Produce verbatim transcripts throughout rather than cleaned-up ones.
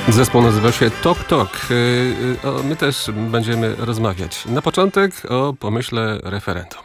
Zespół nazywa się Tok Tok. My też będziemy rozmawiać. Na początek o pomyśle referendum.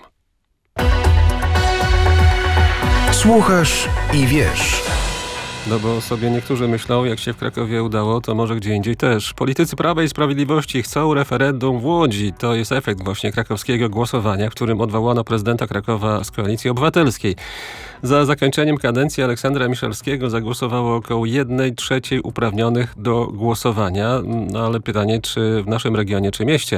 Słuchasz i wiesz. No bo sobie niektórzy myślą, jak się w Krakowie udało, to może gdzie indziej też. Politycy Prawa i Sprawiedliwości chcą referendum w Łodzi. To jest efekt właśnie krakowskiego głosowania, w którym odwołano prezydenta Krakowa z Koalicji Obywatelskiej. Za zakończeniem kadencji Aleksandra Miszalskiego zagłosowało około jednej trzeciej uprawnionych do głosowania. No ale pytanie, czy w naszym regionie, czy mieście,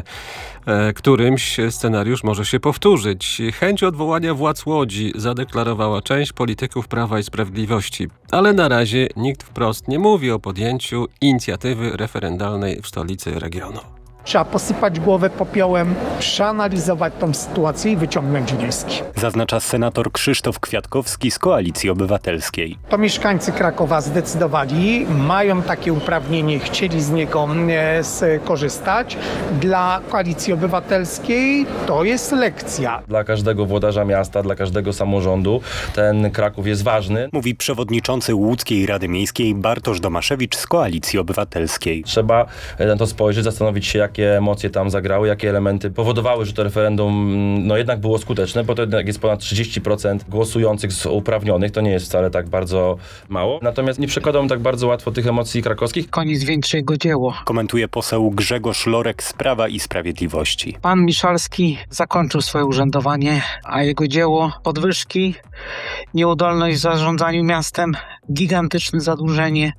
e, którymś scenariusz może się powtórzyć. Chęć odwołania władz Łodzi zadeklarowała część polityków Prawa i Sprawiedliwości. Ale na razie nikt wprost nie mówi o podjęciu inicjatywy referendalnej w stolicy regionu. Trzeba posypać głowę popiołem, przeanalizować tą sytuację i wyciągnąć wnioski. Zaznacza senator Krzysztof Kwiatkowski z Koalicji Obywatelskiej. To mieszkańcy Krakowa zdecydowali, mają takie uprawnienie, chcieli z niego e, skorzystać. Dla Koalicji Obywatelskiej to jest lekcja. Dla każdego włodarza miasta, dla każdego samorządu ten Kraków jest ważny. Mówi przewodniczący Łódzkiej Rady Miejskiej Bartosz Domaszewicz z Koalicji Obywatelskiej. Trzeba na to spojrzeć, zastanowić się, jak jakie emocje tam zagrały, jakie elementy powodowały, że to referendum no jednak było skuteczne, bo to jednak jest ponad trzydzieści procent głosujących z uprawnionych, to nie jest wcale tak bardzo mało. Natomiast nie przekładam tak bardzo łatwo tych emocji krakowskich. Koniec większego dzieło. Komentuje poseł Grzegorz Lorek z Prawa i Sprawiedliwości. Pan Miszalski zakończył swoje urzędowanie, a jego dzieło podwyżki, nieudolność w zarządzaniu miastem, gigantyczne zadłużenie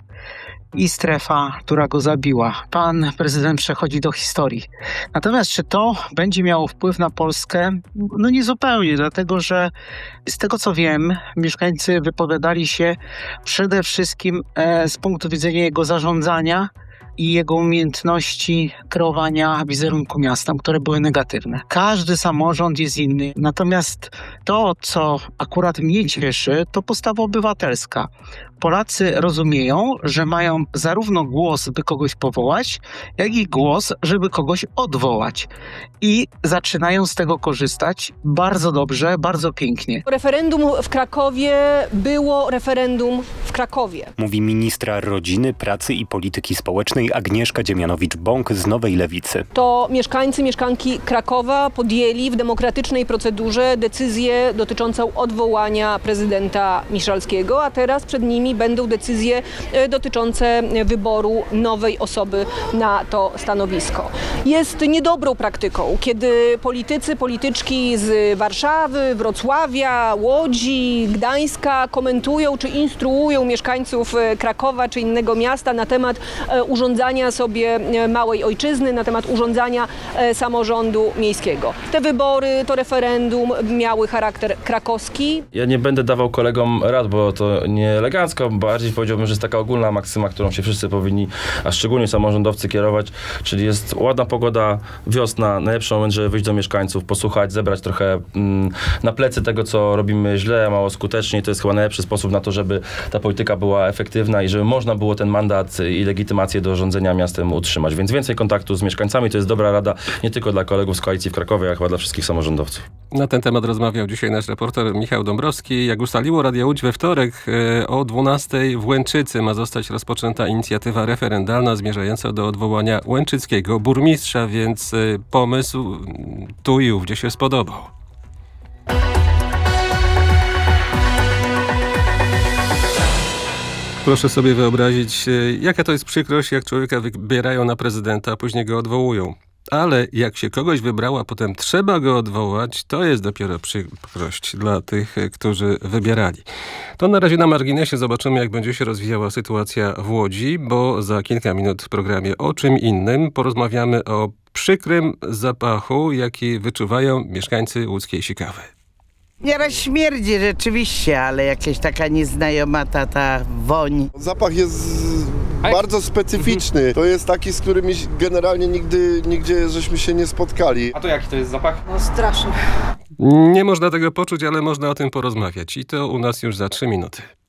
i strefa, która go zabiła. Pan prezydent przechodzi do historii. Natomiast czy to będzie miało wpływ na Polskę? No niezupełnie, dlatego że z tego co wiem, mieszkańcy wypowiadali się przede wszystkim e, z punktu widzenia jego zarządzania i jego umiejętności kreowania wizerunku miasta, które były negatywne. Każdy samorząd jest inny, natomiast to, co akurat mnie cieszy, to postawa obywatelska. Polacy rozumieją, że mają zarówno głos, by kogoś powołać, jak i głos, żeby kogoś odwołać. I zaczynają z tego korzystać bardzo dobrze, bardzo pięknie. Referendum w Krakowie było referendum w Krakowie. Mówi ministra rodziny, pracy i polityki społecznej Agnieszka Dziemianowicz-Bąk z Nowej Lewicy. To mieszkańcy, mieszkanki Krakowa podjęli w demokratycznej procedurze decyzję dotyczącą odwołania prezydenta Miszalskiego, a teraz przed nimi będą decyzje dotyczące wyboru nowej osoby na to stanowisko. Jest niedobrą praktyką, kiedy politycy, polityczki z Warszawy, Wrocławia, Łodzi, Gdańska komentują czy instruują mieszkańców Krakowa czy innego miasta na temat urządzania sobie małej ojczyzny, na temat urządzania samorządu miejskiego. Te wybory, to referendum miały charakter krakowski. Ja nie będę dawał kolegom rad, bo to nie elegancko, bardziej powiedziałbym, że jest taka ogólna maksyma, którą się wszyscy powinni, a szczególnie samorządowcy kierować, czyli jest ładna pogoda, wiosna, najlepszy moment, żeby wyjść do mieszkańców, posłuchać, zebrać trochę mm, na plecy tego, co robimy źle, mało skutecznie. To jest chyba najlepszy sposób na to, żeby ta polityka była efektywna i żeby można było ten mandat i legitymację do rządzenia miastem utrzymać. Więc więcej kontaktu z mieszkańcami to jest dobra rada nie tylko dla kolegów z Koalicji w Krakowie, ale chyba dla wszystkich samorządowców. Na ten temat rozmawiał dzisiaj nasz reporter Michał Dąbrowski. Jak ustaliło Radio Łódź we wtorek o dwunastej w Łęczycy ma zostać rozpoczęta inicjatywa referendalna zmierzająca do odwołania łęczyckiego burmistrza, więc pomysł tu i ówdzie się spodobał. Proszę sobie wyobrazić, jaka to jest przykrość, jak człowieka wybierają na prezydenta, a później go odwołują. Ale jak się kogoś wybrała, a potem trzeba go odwołać, to jest dopiero przykrość dla tych, którzy wybierali. To na razie na marginesie. Zobaczymy, jak będzie się rozwijała sytuacja w Łodzi, bo za kilka minut w programie O czym innym porozmawiamy o przykrym zapachu, jaki wyczuwają mieszkańcy łódzkiej Sikawy. Nieraz śmierdzi rzeczywiście, ale jakaś taka nieznajoma ta, ta woń. Zapach jest bardzo specyficzny. To jest taki, z którym generalnie nigdy, nigdzie żeśmy się nie spotkali. A to jaki to jest zapach? No straszny. Nie można tego poczuć, ale można o tym porozmawiać. I to u nas już za trzy minuty.